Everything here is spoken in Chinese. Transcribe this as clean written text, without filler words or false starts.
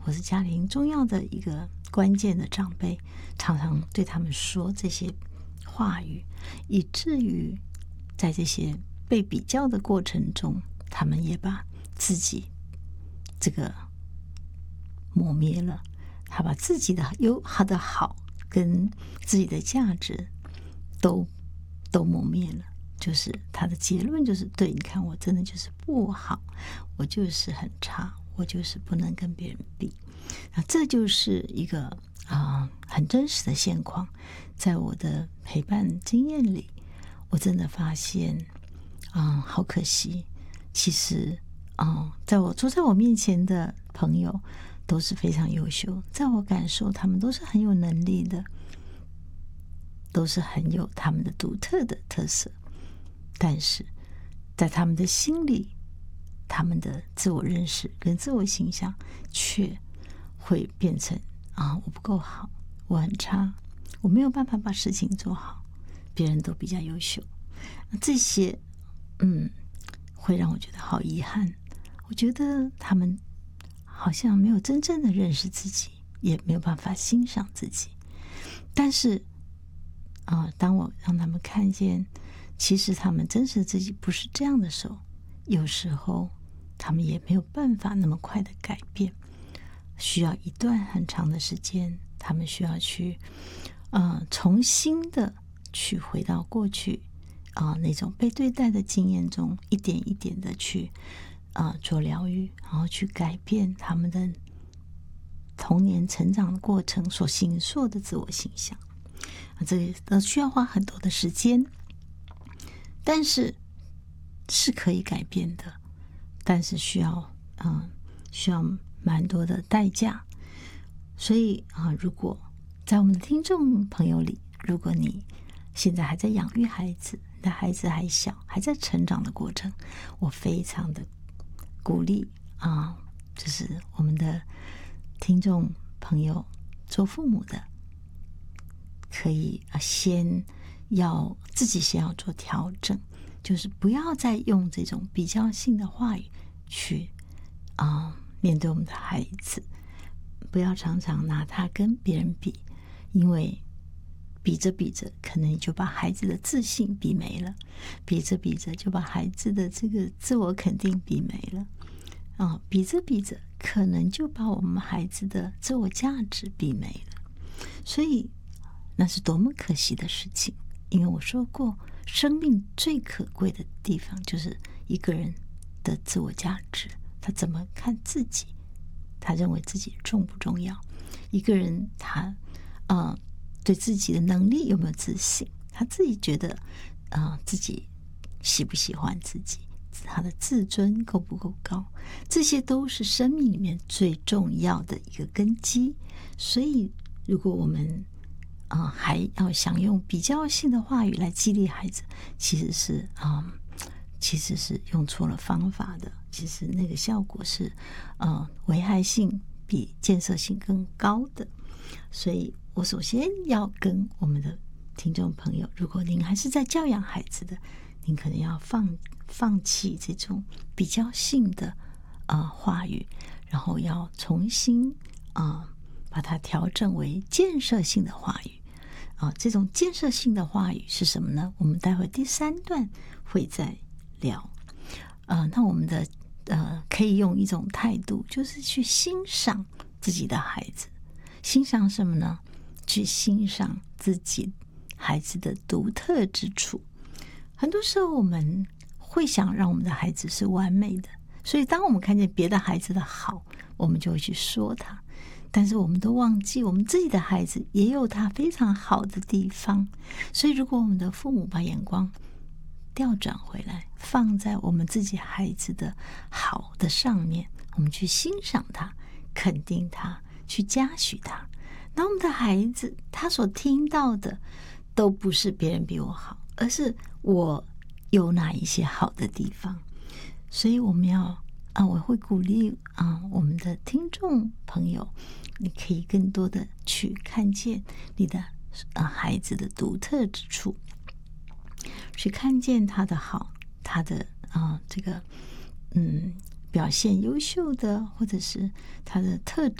或是家庭重要的一个关键的长辈，常常对他们说这些话语，以至于在这些被比较的过程中，他们也把自己这个磨灭了，他把自己的他的好跟自己的价值都磨灭了。就是他的结论就是，对，你看我真的就是不好，我就是很差，我就是不能跟别人比。那这就是一个很真实的现况。在我的陪伴经验里，我真的发现好可惜，其实坐在我面前的朋友都是非常优秀，在我感受他们都是很有能力的，都是很有他们的独特的特色，但是在他们的心里，他们的自我认识跟自我形象却会变成我不够好，我很差，我没有办法把事情做好，别人都比较优秀。这些会让我觉得好遗憾。我觉得他们好像没有真正的认识自己，也没有办法欣赏自己。但是当我让他们看见其实他们真实的自己不是这样的时候，有时候他们也没有办法那么快的改变，需要一段很长的时间，他们需要去重新的去回到过去那种被对待的经验中，一点一点的去做疗愈，然后去改变他们的童年成长的过程所形塑的自我形象。这个需要花很多的时间，但是是可以改变的，但是需要蛮多的代价。所以如果在我们的听众朋友里，如果你现在还在养育孩子，你的孩子还小，还在成长的过程，我非常的鼓励就是我们的听众朋友做父母的，可以自己先要做调整，就是不要再用这种比较性的话语去面对我们的孩子，不要常常拿他跟别人比，因为比着比着，可能你就把孩子的自信比没了，比着比着就把孩子的这个自我肯定比没了，比着比着，可能就把我们孩子的自我价值比没了。所以那是多么可惜的事情。因为我说过，生命最可贵的地方就是一个人的自我价值，他怎么看自己，他认为自己重不重要，一个人他对自己的能力有没有自信，他自己觉得自己喜不喜欢自己，他的自尊够不够高，这些都是生命里面最重要的一个根基。所以如果我们还要想用比较性的话语来激励孩子，其实是用错了方法的。其实那个效果是危害性比建设性更高的。所以我首先要跟我们的听众朋友，如果您还是在教养孩子的，您可能要放弃这种比较性的话语，然后要重新把它调整为建设性的话语。这种建设性的话语是什么呢？我们待会第3段会再聊。那我们的可以用一种态度，就是去欣赏自己的孩子。欣赏什么呢？去欣赏自己孩子的独特之处。很多时候我们会想让我们的孩子是完美的，所以当我们看见别的孩子的好，我们就会去说他，但是我们都忘记我们自己的孩子也有他非常好的地方。所以如果我们的父母把眼光调转回来，放在我们自己孩子的好的上面，我们去欣赏他，肯定他，去嘉许他，那我们的孩子他所听到的都不是别人比我好，而是我有哪一些好的地方。所以我们要我会鼓励我们的听众朋友，你可以更多的去看见你的孩子的独特之处，去看见他的好，他的这个表现优秀的，或者是他的特质